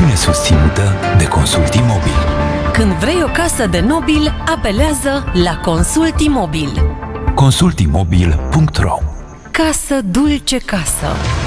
emisiune susținută de Consult Imobil. Când vrei o casă de nobil, apelează la Consult Imobil. consultimobil.ro. Casă dulce casă.